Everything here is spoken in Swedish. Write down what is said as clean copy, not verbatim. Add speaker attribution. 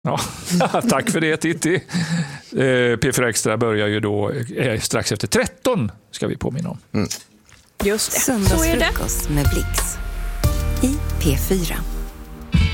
Speaker 1: Ja, tack för det Titti. P4 Extra börjar ju då strax efter 13, ska vi påminna om.
Speaker 2: Just det.
Speaker 3: Söndagsfrukost med Blix i P4.